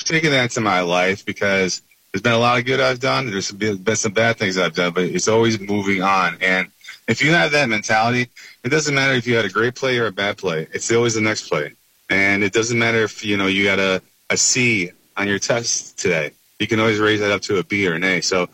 taken that to my life because there's been a lot of good I've done. There's been some bad things I've done, but it's always moving on. And if you have that mentality, it doesn't matter if you had a great play or a bad play. It's always the next play. And it doesn't matter if, you got a C on your test today. You can always raise that up to a B or an A. So,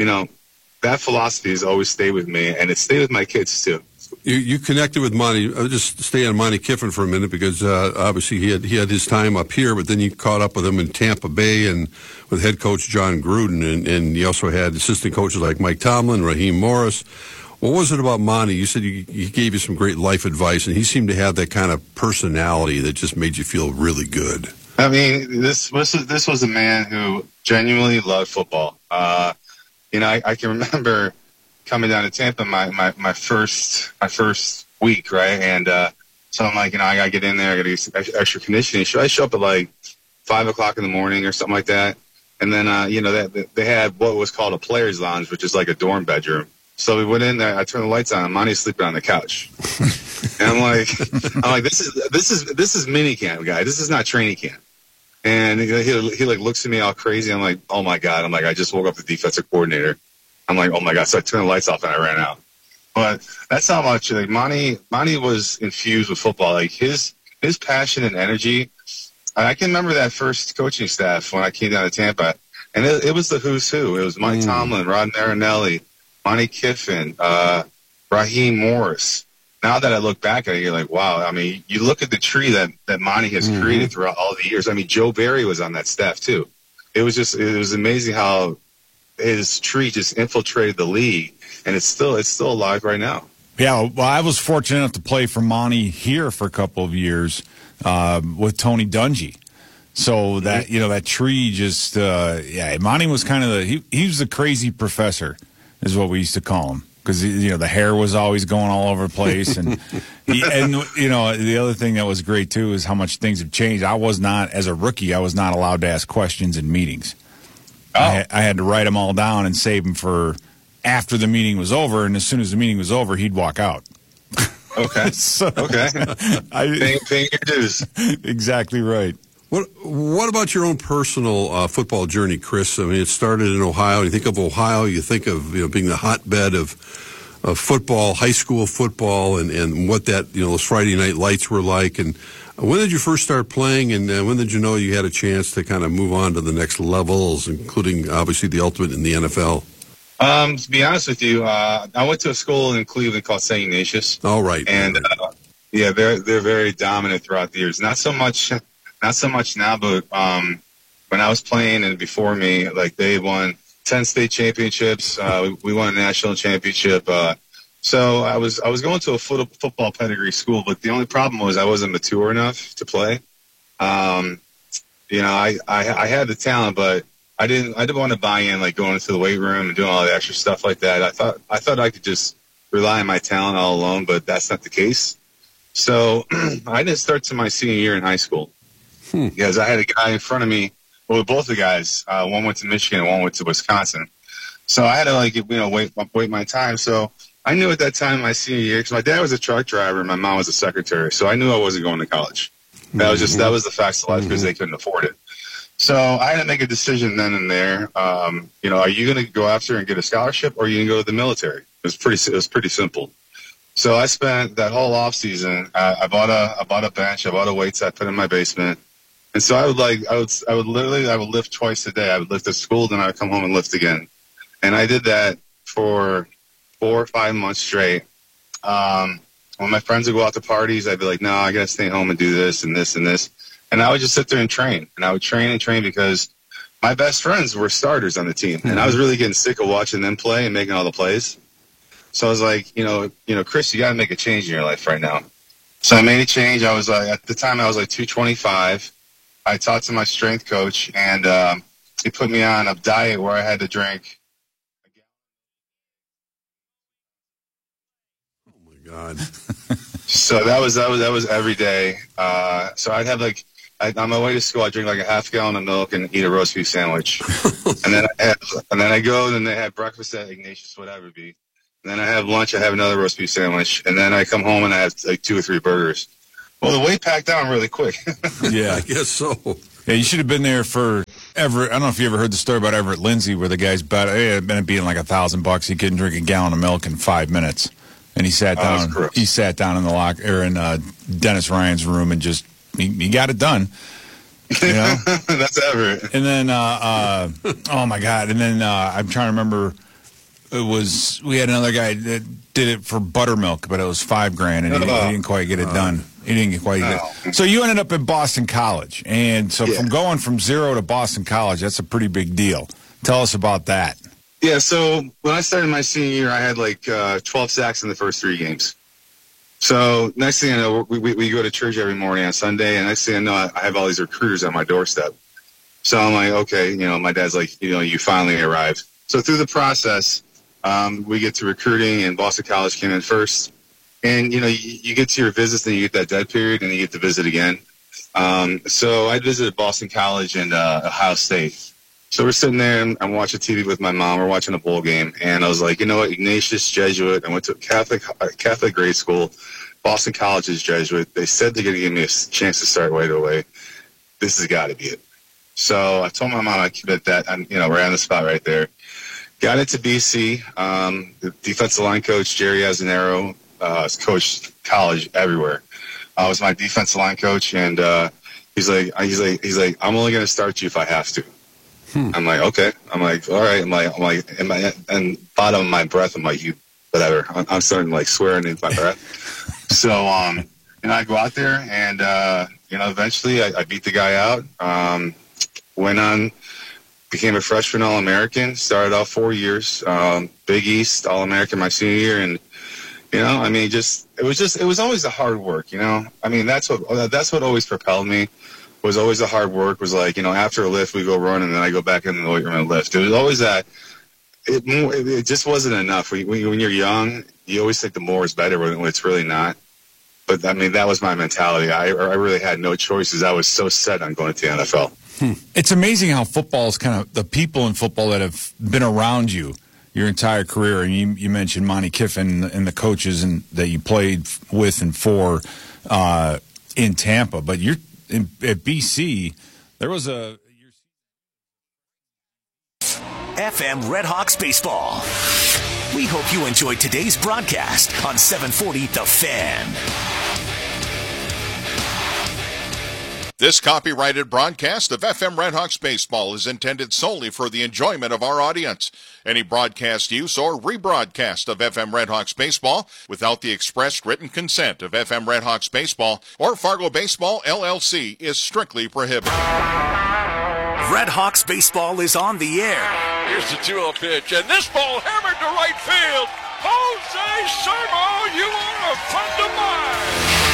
that philosophy has always stayed with me, and it stayed with my kids too. You connected with Monty. I'll just stay on Monty Kiffin for a minute because obviously he had his time up here, but then you caught up with him in Tampa Bay and with head coach John Gruden, and you also had assistant coaches like Mike Tomlin, Raheem Morris. What was it about Monty? You said he gave you some great life advice, and he seemed to have that kind of personality that just made you feel really good. I mean, this was a man who genuinely loved football. I can remember coming down to Tampa my first week, right? And so I'm like, I got to get in there. I got to get some extra conditioning. Should I show up at like 5 o'clock in the morning or something like that? And then, they had what was called a player's lounge, which is like a dorm bedroom. So we went in there. I turned the lights on. And Monty's sleeping on the couch. And I'm like, this is mini camp, guy. This is not training camp. And he like looks at me all crazy. I'm like, oh my God. I'm like, I just woke up the defensive coordinator. I'm like, oh my God. So I turned the lights off and I ran out. But that's how much like Monty was infused with football. Like his passion and energy. I can remember that first coaching staff when I came down to Tampa, and it was the who's who. It was Mike Tomlin, Rod Marinelli, Monty Kiffin, Raheem Morris. Now that I look back at it, you're like, wow. I mean, you look at the tree that Monty has created throughout all the years. I mean, Joe Barry was on that staff too. It was amazing how his tree just infiltrated the league, and it's still alive right now. Yeah, well, I was fortunate enough to play for Monty here for a couple of years with Tony Dungy. So that that tree just Monty was kind of he was the crazy professor, is what we used to call him, because the hair was always going all over the place, and the other thing that was great too is how much things have changed. I was not, as a rookie, I was not allowed to ask questions in meetings. I had to write them all down and save them for after the meeting was over, and as soon as the meeting was over, he'd walk out. Okay. Okay. Paying your dues. Exactly right. What about your own personal football journey, Chris? I mean, it started in Ohio. You think of Ohio, you think of being the hotbed of football, high school football, and what that those Friday night lights were like. And when did you first start playing, and when did you know you had a chance to kind of move on to the next levels, including obviously the ultimate in the NFL? To be honest with you, I went to a school in Cleveland called St. Ignatius. Oh, right. And they're very dominant throughout the years. Not so much now, but when I was playing and before me, like they won 10 state championships. We won a national championship. So I was going to a football pedigree school, but the only problem was I wasn't mature enough to play. I had the talent, but I didn't want to buy in, like going into the weight room and doing all the extra stuff like that. I thought I could just rely on my talent all alone, but that's not the case. So I didn't start to my senior year in high school because I had a guy in front of me. Well, both the guys, one went to Michigan and one went to Wisconsin. So I had to wait my time. So I knew at that time my senior year, because my dad was a truck driver and my mom was a secretary. So I knew I wasn't going to college. That was the facts of life because they couldn't afford it. So I had to make a decision then and there. Are you going to go after and get a scholarship, or are you going to go to the military? It was pretty simple. So I spent that whole off season. I bought a bench. I bought a weight set, put it in my basement, and so I would lift twice a day. I would lift at school, then I would come home and lift again, and I did that for 4 or 5 months straight. When my friends would go out to parties, I'd be like, no, I got to stay home and do this and this and this. And I would just sit there and train. And I would train and train because my best friends were starters on the team. And I was really getting sick of watching them play and making all the plays. So I was like, Chris, you got to make a change in your life right now. So I made a change. I was at the time I was like 225. I talked to my strength coach, and he put me on a diet where I had to drink. Oh my God. So that was every day. So I'd have on my way to school, I drink like a half gallon of milk and eat a roast beef sandwich. and then I go, and then they have breakfast at Ignatius, whatever it be. And then I have lunch, I have another roast beef sandwich. And then I come home and I have like 2 or 3 burgers. Well, the weight packed down really quick. Yeah, I guess so. Yeah, you should have been there for Everett, I don't know if you ever heard the story about Everett Lindsay, where the guy's bet it ended up being like $1,000. He couldn't drink a gallon of milk in 5 minutes, and he sat down. He sat down in the in Dennis Ryan's room and just he got it done. You know, that's Everett. And then, oh my God! And then I'm trying to remember. We had another guy that did it for buttermilk, but it was $5,000, and he didn't quite get it done. He didn't quite get it. So you ended up at Boston College, and so from going from zero to Boston College, that's a pretty big deal. Tell us about that. Yeah, so when I started my senior year, I had like 12 sacks in the first 3 games. So next thing I know, we go to church every morning on Sunday, and next thing I know, I have all these recruiters on my doorstep. So I'm like, okay, you know, my dad's like, you know, you finally arrived. So through the process, we get to recruiting, and Boston College came in first. And, you know, you get to your visits, then you get that dead period, and you get to visit again. So I visited Boston College and Ohio State. So we're sitting there, and I'm watching TV with my mom. We're watching a bowl game. And I was like, you know what, Ignatius, Jesuit. I went to Catholic grade school. Boston College is Jesuit. They said they're going to give me a chance to start right away. This has got to be it. So I told my mom that, you know, we're on the spot right there. Got into BC. The defensive line coach, Jerry Azzanero, has coached college everywhere. I was my defensive line coach, and he's like, I'm only going to start you if I have to. I'm like, okay. I'm like, all right. I'm like, and bottom of my breath, I'm like, you, whatever. I'm starting like swearing in my breath. So, and I go out there, and you know, eventually I beat the guy out. Went on. Became a freshman All-American, started off 4 years, Big East All-American my senior year, and, you know, I mean, it was always the hard work, you know? I mean, that's what always propelled me, was always the hard work, was like, you know, after a lift, we go run, and then I go back in the weight room and lift. It was always that, it just wasn't enough. When you're young, you always think the more is better when it's really not. But, I mean, that was my mentality. I really had no choices. I was so set on going to the NFL. It's amazing how football is kind of the people in football that have been around you your entire career. And you mentioned Monty Kiffin and the coaches that you played with and for in Tampa. But at BC, there was a FM Redhawks baseball. We hope you enjoyed today's broadcast on 740 The Fan. This copyrighted broadcast of FM Redhawks baseball is intended solely for the enjoyment of our audience. Any broadcast use or rebroadcast of FM Redhawks baseball without the expressed written consent of FM Redhawks baseball or Fargo Baseball LLC is strictly prohibited. Redhawks baseball is on the air. Here's the 2-0 pitch, and this ball hammered to right field. Jose Sermo, you are a friend of mine.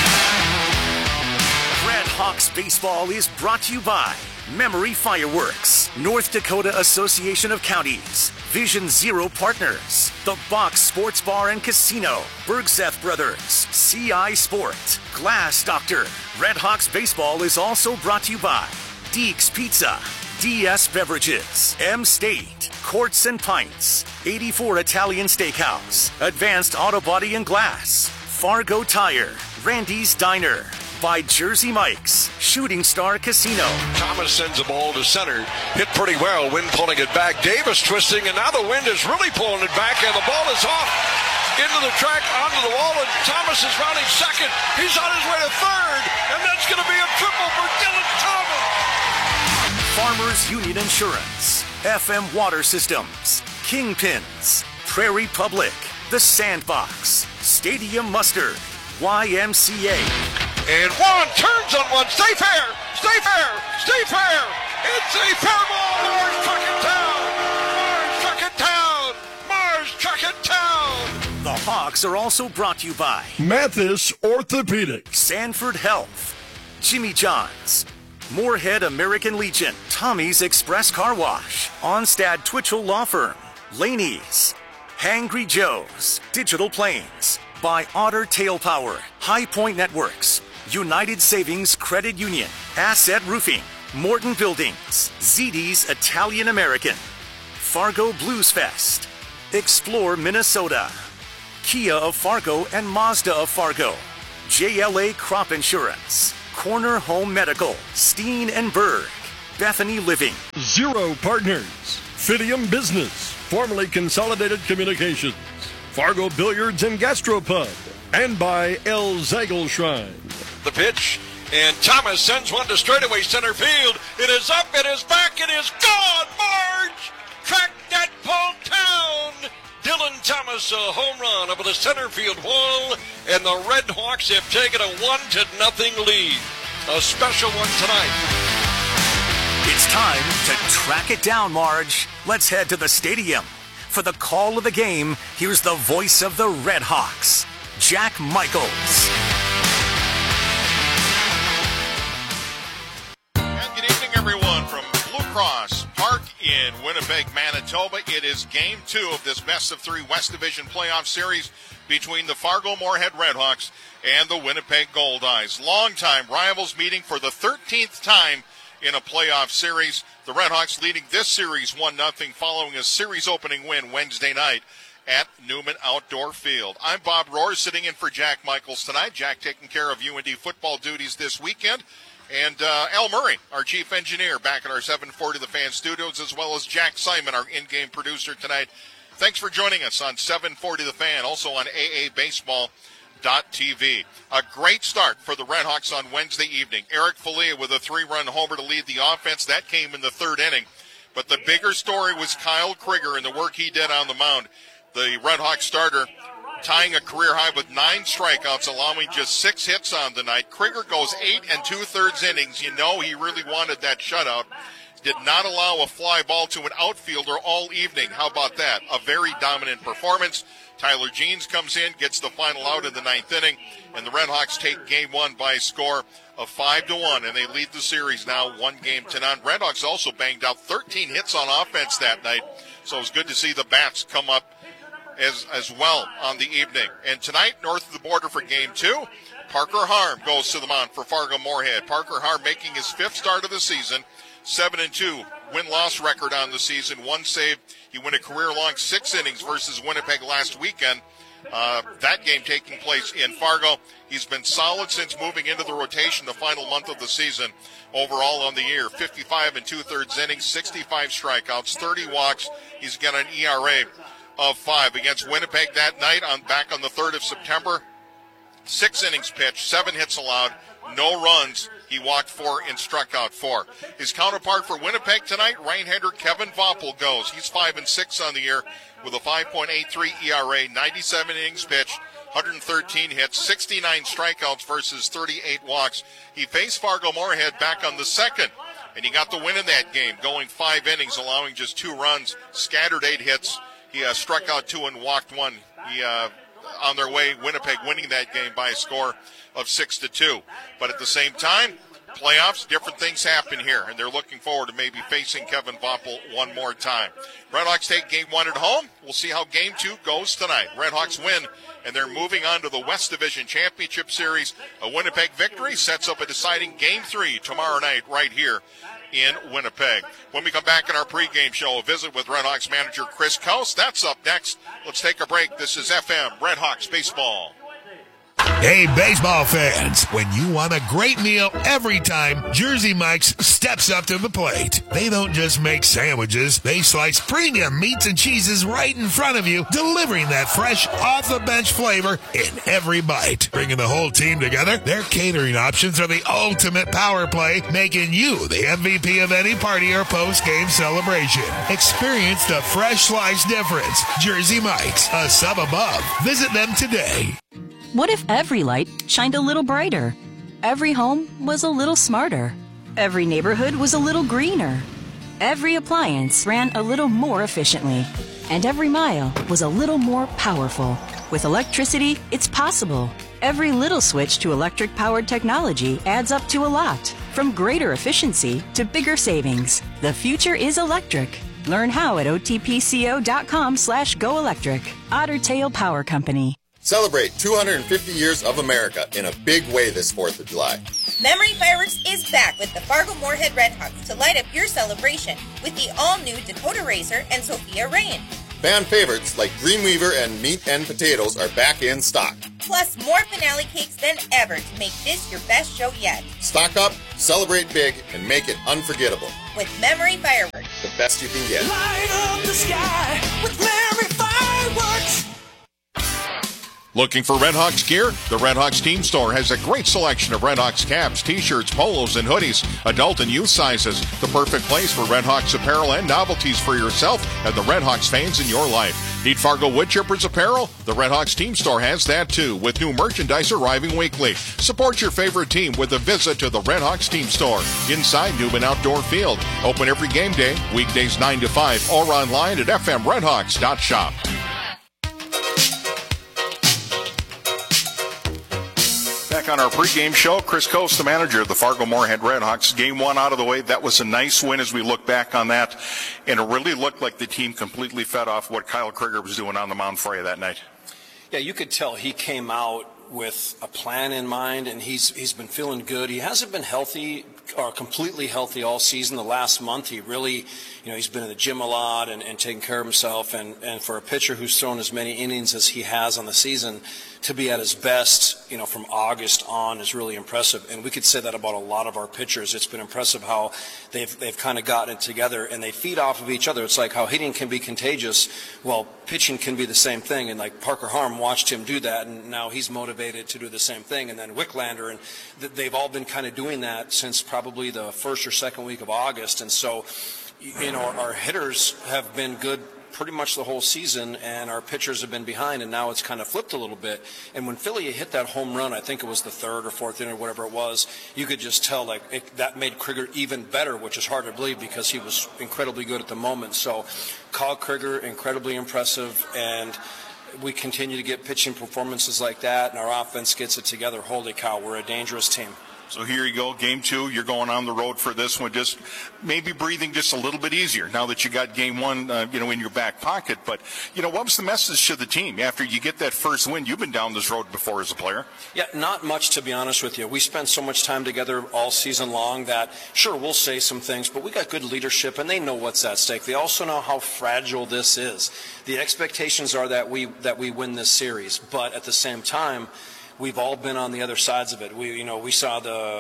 Redhawks baseball is brought to you by Memory Fireworks, North Dakota Association of Counties, Vision Zero Partners, The Box Sports Bar and Casino, Bergseth Brothers, CI Sport, Glass Doctor. Redhawks baseball is also brought to you by Deeks Pizza, DS Beverages, M State, Courts and Pints, 84 Italian Steakhouse, Advanced Auto Body and Glass, Fargo Tire, Randy's Diner, by Jersey Mike's, Shooting Star Casino. Thomas sends the ball to center. Hit pretty well. Wind pulling it back. Davis twisting, and now the wind is really pulling it back, and the ball is off into the track, onto the wall, and Thomas is rounding second. He's on his way to third, and that's going to be a triple for Dylan Thomas. Farmers Union Insurance, FM Water Systems, Kingpins, Prairie Public, The Sandbox, Stadium Mustard, YMCA. And one turns on one. Stay fair. Stay fair. Stay fair. It's a fair ball. Mars truck it down. Mars truck it down. Mars truck it down. The Hawks are also brought to you by Mathis Orthopedics, Sanford Health, Jimmy John's, Moorhead American Legion, Tommy's Express Car Wash, Onstad Twitchell Law Firm, Laney's, Hangry Joe's, Digital Planes, by Otter Tail Power, High Point Networks, United Savings Credit Union, Asset Roofing, Morton Buildings, ZD's Italian American, Fargo Blues Fest, Explore Minnesota, Kia of Fargo and Mazda of Fargo, JLA Crop Insurance, Corner Home Medical, Steen and Berg, Bethany Living. Zero Partners. Fidium Business. Formerly Consolidated Communications. Fargo Billiards and Gastropub. And by El Zagel Shrine. The pitch, and Thomas sends one to straightaway center field. It is up, it is back, it is gone. Marge, track that ball down. Dylan Thomas, a home run over the center field wall, and the Red Hawks have taken a 1-0 lead. A special one tonight. It's time to track it down, Marge. Let's head to the stadium. For the call of the game, here's the voice of the Red Hawks, Jack Michaels. And good evening, everyone, from Blue Cross Park in Winnipeg, Manitoba. It is Game 2 of this best-of-3 West Division playoff series between the Fargo-Moorhead Redhawks and the Winnipeg Goldeyes. Longtime rivals meeting for the 13th time in a playoff series. The Redhawks leading this series 1-0 following a series-opening win Wednesday night at Newman Outdoor Field. I'm Bob Rohr, sitting in for Jack Michaels tonight. Jack taking care of UND football duties this weekend. And Al Murray, our chief engineer, back at our 740 The Fan studios, as well as Jack Simon, our in-game producer tonight. Thanks for joining us on 740 The Fan, also on AABaseball.tv. A great start for the Redhawks on Wednesday evening. Eric Falia with a 3-run homer to lead the offense. That came in the third inning. But the bigger story was Kyle Krieger and the work he did on the mound. The Redhawks starter tying a career high with 9 strikeouts, allowing just 6 hits on the night. Krieger goes 8 2/3 innings. You know he really wanted that shutout. Did not allow a fly ball to an outfielder all evening. How about that? A very dominant performance. Tyler Jeans comes in, gets the final out in the 9th inning, and the Redhawks take Game 1 by a score of 5-1, and they lead the series now 1-0. Redhawks also banged out 13 hits on offense that night, so it was good to see the bats come up as well on the evening. And tonight, north of the border for Game 2, Parker Harm goes to the mound for Fargo-Moorhead. Parker Harm making his 5th start of the season, 7-2 win-loss record on the season, 1 save. He went a career-long 6 innings versus Winnipeg last weekend. That game taking place in Fargo. He's been solid since moving into the rotation the final month of the season. Overall on the year, 55 2/3 innings, 65 strikeouts, 30 walks. He's got an ERA of 5 against Winnipeg that night back on the 3rd of September. 6 innings pitched, 7 hits allowed, no runs. He walked 4 and struck out 4. His counterpart for Winnipeg tonight, right-hander Kevin Voppel goes. He's 5-6 on the year with a 5.83 ERA, 97 innings pitched, 113 hits, 69 strikeouts versus 38 walks. He faced Fargo-Moorhead back on the 2nd, and he got the win in that game, going 5 innings, allowing just 2 runs, scattered 8 hits. He struck out 2 and walked 1. He on their way, Winnipeg winning that game by a score of 6-2. But at the same time, playoffs, different things happen here, and they're looking forward to maybe facing Kevin Voppel one more time. Redhawks take Game 1 at home. We'll see how Game 2 goes tonight. Redhawks win, and they're moving on to the West Division Championship Series. A Winnipeg victory sets up a deciding Game 3 tomorrow night right here in Winnipeg. When we come back in our pregame show, a visit with Redhawks manager Chris Couse. That's up next. Let's take a break. This is FM Redhawks Baseball. Hey, baseball fans, when you want a great meal every time, Jersey Mike's steps up to the plate. They don't just make sandwiches, they slice premium meats and cheeses right in front of you, delivering that fresh, off-the-bench flavor in every bite. Bringing the whole team together, their catering options are the ultimate power play, making you the MVP of any party or post-game celebration. Experience the fresh slice difference. Jersey Mike's, a sub above. Visit them today. What if every light shined a little brighter? Every home was a little smarter. Every neighborhood was a little greener. Every appliance ran a little more efficiently. And every mile was a little more powerful. With electricity, it's possible. Every little switch to electric-powered technology adds up to a lot. From greater efficiency to bigger savings. The future is electric. Learn how at otpco.com/goelectric. Otter Tail Power Company. Celebrate 250 years of America in a big way this 4th of July. Memory Fireworks is back with the Fargo-Moorhead Redhawks to light up your celebration with the all-new Dakota Racer and Sophia Rain. Fan favorites like Dreamweaver and Meat and Potatoes are back in stock. Plus more finale cakes than ever to make this your best show yet. Stock up, celebrate big, and make it unforgettable. with Memory Fireworks. The best you can get. Light up the sky with Memory Fireworks. Looking for Redhawks gear? The Redhawks Team Store has a great selection of Redhawks caps, t-shirts, polos, and hoodies, adult and youth sizes. The perfect place for Redhawks apparel and novelties for yourself and the Redhawks fans in your life. Need Fargo wood chippers apparel? The Redhawks Team Store has that too, with new merchandise arriving weekly. Support your favorite team with a visit to the Redhawks Team Store inside Newman Outdoor Field. Open every game day, weekdays 9 to 5, or online at fmredhawks.shop. Back on our pregame show, Chris Coast, the manager of the Fargo-Moorhead Redhawks. Game one out of the way. That was a nice win as we look back on that. And it really looked like the team completely fed off what Kyle Krieger was doing on the mound for you that night. Yeah, you could tell he came out with a plan in mind, and he's been feeling good. He hasn't been healthy or completely healthy all season. The last month, he really, he's been in the gym a lot and taking care of himself. And for a pitcher who's thrown as many innings as he has on the season, to be at his best, from August on is really impressive. And we could say that about a lot of our pitchers. It's been impressive how they've kind of gotten it together, and they feed off of each other. It's like how hitting can be contagious. Well, pitching can be the same thing. And like Parker Harm watched him do that, and now he's motivated to do the same thing. And then Wicklander, and they've all been kind of doing that since probably the first or second week of August. And so, our hitters have been good pretty much the whole season, and our pitchers have been behind, and now it's kind of flipped a little bit. And when Philly hit that home run, I think it was the third or fourth inning or whatever it was, you could just tell that made Krieger even better, which is hard to believe because he was incredibly good at the moment. So Kyle Krieger, incredibly impressive, and we continue to get pitching performances like that, and our offense gets it together. Holy cow, we're a dangerous team. So here you go, game two. You're going on the road for this one. Just maybe breathing just a little bit easier now that you got game one, in your back pocket. But, what was the message to the team after you get that first win? You've been down this road before as a player. Yeah, not much, to be honest with you. We spent so much time together all season long that, sure, we'll say some things, but we got good leadership, and they know what's at stake. They also know how fragile this is. The expectations are that we win this series, but at the same time, we've all been on the other sides of it. We saw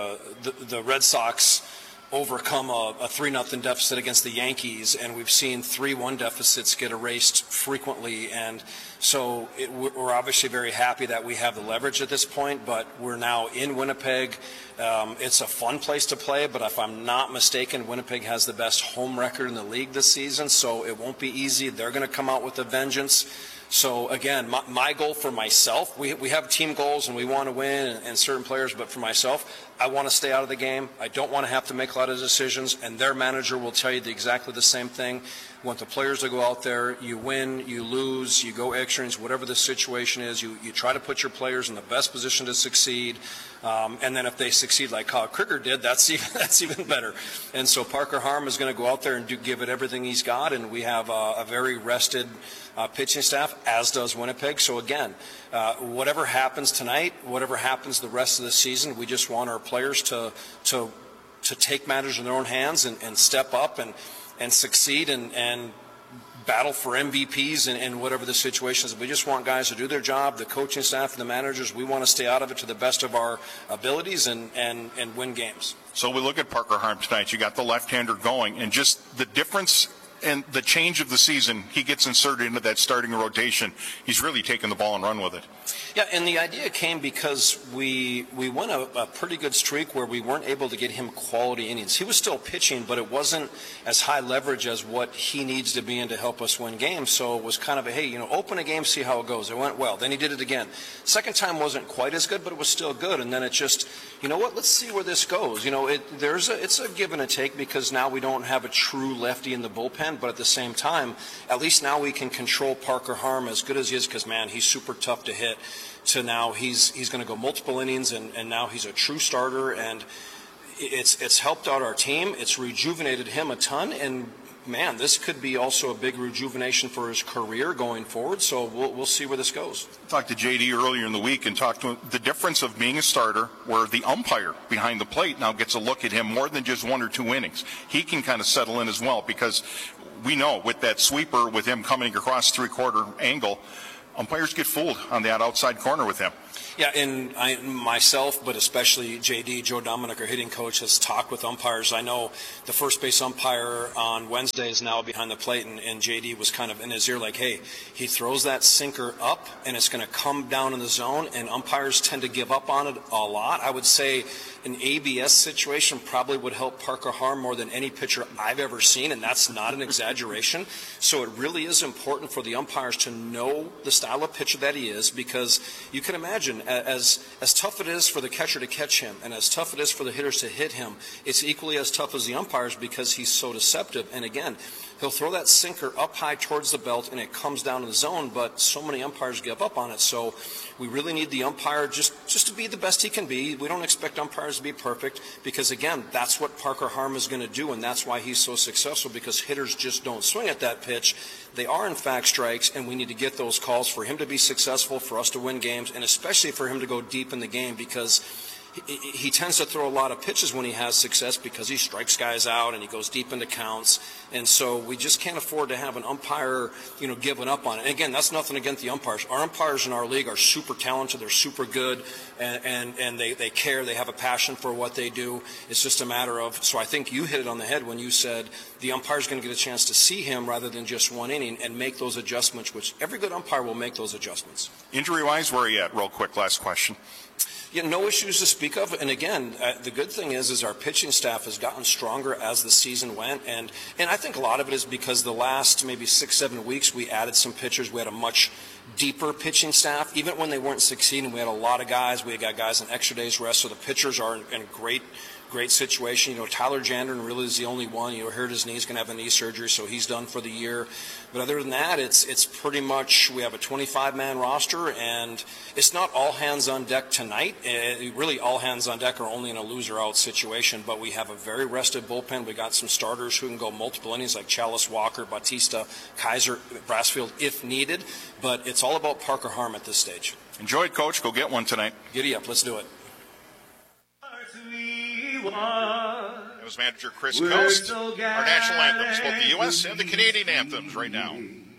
the Red Sox overcome a 3-0 deficit against the Yankees, and we've seen 3-1 deficits get erased frequently. And so we're obviously very happy that we have the leverage at this point, but we're now in Winnipeg. It's a fun place to play, but if I'm not mistaken, Winnipeg has the best home record in the league this season, so it won't be easy. They're going to come out with a vengeance. So, again, my goal for myself, we have team goals and we want to win and certain players, but for myself, I want to stay out of the game. I don't want to have to make a lot of decisions, and their manager will tell you exactly the same thing. I want the players to go out there, you win, you lose, you go extra innings, whatever the situation is, you try to put your players in the best position to succeed. And then if they succeed like Kyle Krieger did, that's even better. And so Parker Harm is going to go out there and give it everything he's got, and we have a very rested pitching staff, as does Winnipeg. So again, whatever happens tonight, whatever happens the rest of the season, we just want our players to take matters in their own hands and step up and succeed and battle for MVPs and whatever the situation is. We just want guys to do their job, the coaching staff and the managers. We want to stay out of it to the best of our abilities and win games. So we look at Parker Harm tonight. You got the left-hander going, and just the difference and the change of the season, he gets inserted into that starting rotation. He's really taken the ball and run with it. Yeah, and the idea came because we went a pretty good streak where we weren't able to get him quality innings. He was still pitching, but it wasn't as high leverage as what he needs to be in to help us win games. So it was kind of open a game, see how it goes. It went well. Then he did it again. Second time wasn't quite as good, but it was still good. And then it just, let's see where this goes. It's a give and a take because now we don't have a true lefty in the bullpen. But at the same time, at least now we can control Parker Harm as good as he is because, man, he's super tough to hit, to now he's going to go multiple innings, and now he's a true starter, and it's helped out our team. It's rejuvenated him a ton, and, man, this could be also a big rejuvenation for his career going forward, so we'll see where this goes. I talked to JD earlier in the week and talked to him the difference of being a starter where the umpire behind the plate now gets a look at him more than just 1 or 2 innings. He can kind of settle in as well because we know with that sweeper, with him coming across 3/4 angle, umpires get fooled on that outside corner with him. Yeah, and myself, but especially JD, Joe Dominic, our hitting coach, has talked with umpires. I know the first base umpire on Wednesday is now behind the plate, and JD was kind of in his ear like, hey, he throws that sinker up, and it's going to come down in the zone, and umpires tend to give up on it a lot. I would say an ABS situation probably would help Parker Harm more than any pitcher I've ever seen, and that's not an exaggeration. So it really is important for the umpires to know the style of pitcher that he is, because you can imagine as tough it is for the catcher to catch him and as tough it is for the hitters to hit him, it's equally as tough as the umpires because he's so deceptive. And again, he'll throw that sinker up high towards the belt and it comes down in the zone, but so many umpires give up on it. So we really need the umpire just to be the best he can be. We don't expect umpires to be perfect because, again, that's what Parker Harm is going to do, and that's why he's so successful, because hitters just don't swing at that pitch. They are, in fact, strikes, and we need to get those calls for him to be successful, for us to win games, and especially for him to go deep in the game, because he tends to throw a lot of pitches when he has success because he strikes guys out and he goes deep into counts. And so we just can't afford to have an umpire, giving up on it. And again, that's nothing against the umpires. Our umpires in our league are super talented. They're super good, and they care. They have a passion for what they do. It's just a matter of, so I think you hit it on the head when you said the umpire's going to get a chance to see him rather than just one inning and make those adjustments, which every good umpire will make those adjustments. Injury-wise, where are you at? Real quick, last question. Yeah, no issues to speak of. And again, the good thing is our pitching staff has gotten stronger as the season went. And I think a lot of it is because the last maybe 6-7 weeks we added some pitchers. We had a much deeper pitching staff. Even when they weren't succeeding, we had a lot of guys. We got guys on extra days rest. So the pitchers are in great situation. Tyler Jandren really is the only one. Hurt his knee. He's going to have a knee surgery, so he's done for the year. But other than that, it's pretty much, we have a 25-man roster, and it's not all hands on deck tonight. Really, all hands on deck are only in a loser-out situation, but we have a very rested bullpen. We got some starters who can go multiple innings, like Chalice, Walker, Bautista, Kaiser, Brassfield, if needed. But it's all about Parker Harm at this stage. Enjoy it, Coach. Go get one tonight. Giddy up. Let's do it. It was manager Chris Coast. Our national anthems, both the U.S. and the Canadian anthems right now.